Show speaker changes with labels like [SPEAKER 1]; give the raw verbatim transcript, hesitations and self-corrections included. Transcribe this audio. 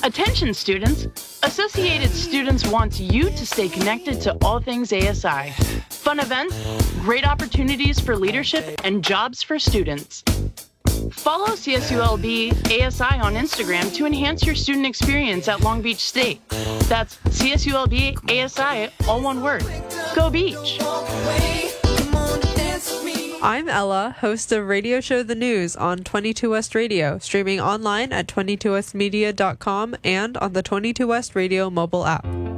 [SPEAKER 1] Attention students! Associated Students wants you to stay connected to all things A S I. Fun events, great opportunities for leadership, and jobs for students. Follow C S U L B A S I on Instagram to enhance your student experience at Long Beach State. That's C S U L B A S I, all one word. Go Beach!
[SPEAKER 2] I'm Ella, host of Radio Show The News on twenty-two West Radio, streaming online at twenty-two west media dot com and on the twenty-two West Radio mobile app.